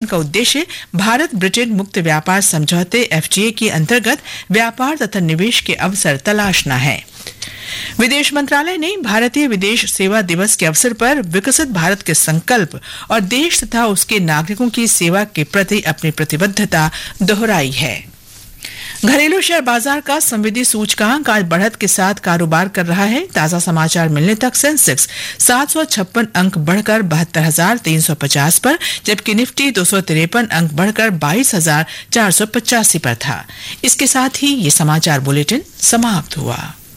का उद्देश्य भारत ब्रिटेन मुक्त व्यापार समझौते FTA के अंतर्गत व्यापार तथा निवेश के अवसर तलाशना है। विदेश मंत्रालय ने भारतीय विदेश सेवा दिवस के अवसर पर विकसित भारत के संकल्प और देश तथा उसके नागरिकों की सेवा के प्रति अपनी प्रतिबद्धता दोहराई है। घरेलू शेयर बाजार का संवेदी सूचकांक आज बढ़त के साथ कारोबार कर रहा है। ताजा समाचार मिलने तक सेंसेक्स 756 अंक बढ़कर 72,350 पर, जबकि निफ्टी 253 अंक बढ़कर 22,485 पर था। इसके साथ ही ये समाचार बुलेटिन समाप्त हुआ।